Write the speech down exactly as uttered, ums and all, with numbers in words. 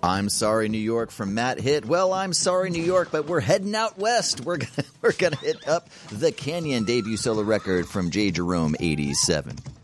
I'm Sorry New York from Matt hit, well, I'm sorry New York, but we're heading out west. We're gonna, we're gonna hit up the Canyon debut solo record from J. Jerome eighty-seven.